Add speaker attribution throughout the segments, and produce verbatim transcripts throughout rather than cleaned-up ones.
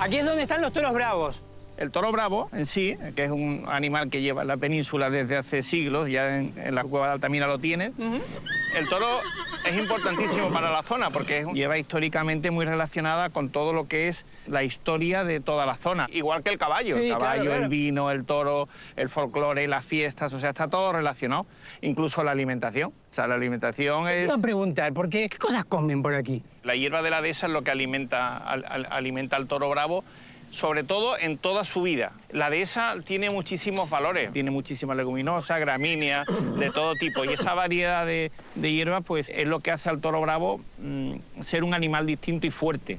Speaker 1: Aquí es donde están los toros bravos.
Speaker 2: El toro bravo en sí, que es un animal que lleva en la península desde hace siglos, ya en, en la cueva de Altamira lo tiene. Uh-huh. El toro es importantísimo para la zona porque es, lleva históricamente muy relacionada con todo lo que es la historia de toda la zona. Igual que el caballo,
Speaker 1: sí,
Speaker 2: el caballo,
Speaker 1: claro, claro.
Speaker 2: el vino, el toro, el folclore, las fiestas, o sea, está todo relacionado. Incluso la alimentación. O sea, la alimentación
Speaker 1: Yo
Speaker 2: es...
Speaker 1: te iba a preguntar, ¿por qué? ¿Qué cosas comen por aquí?
Speaker 2: La hierba de la dehesa es lo que alimenta al, al, alimenta al toro bravo, sobre todo en toda su vida. La dehesa tiene muchísimos valores, tiene muchísimas leguminosas, gramíneas, de todo tipo, y esa variedad de, de hierba pues, es lo que hace al toro bravo mmm, ser un animal distinto y fuerte.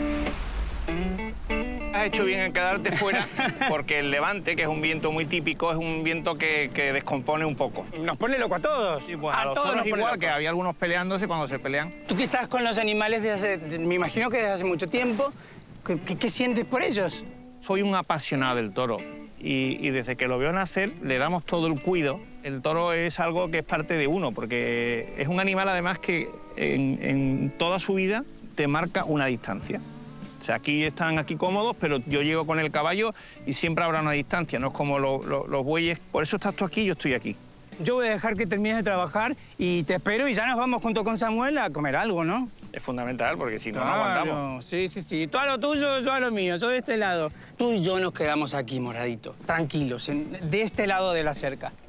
Speaker 2: Has hecho bien en quedarte fuera porque el levante, que es un viento muy típico, es un viento que, que descompone un poco.
Speaker 1: Nos pone loco a todos.
Speaker 2: Sí, pues
Speaker 1: a,
Speaker 2: a los
Speaker 1: todos
Speaker 2: toros
Speaker 1: nos pone
Speaker 2: igual,
Speaker 1: loco.
Speaker 2: Que había algunos peleándose cuando se pelean.
Speaker 1: Tú que estás con los animales desde hace, me imagino que desde hace mucho tiempo, ¿qué, qué, qué sientes por ellos?
Speaker 2: Soy un apasionado del toro y, y desde que lo veo nacer le damos todo el cuidado. El toro es algo que es parte de uno porque es un animal además que en, en toda su vida te marca una distancia. O sea, aquí están aquí cómodos, pero yo llego con el caballo y siempre habrá una distancia, no es como lo, lo, los bueyes. Por eso estás tú aquí y yo estoy aquí.
Speaker 1: Yo voy a dejar que termines de trabajar y te espero y ya nos vamos junto con Samuel a comer algo, ¿no?
Speaker 2: Es fundamental, porque si no,
Speaker 1: claro,
Speaker 2: no aguantamos.
Speaker 1: Sí, sí, sí. Tú a lo tuyo, yo a lo mío, yo de este lado. Tú y yo nos quedamos aquí, Moradito, tranquilos, en, de este lado de la cerca.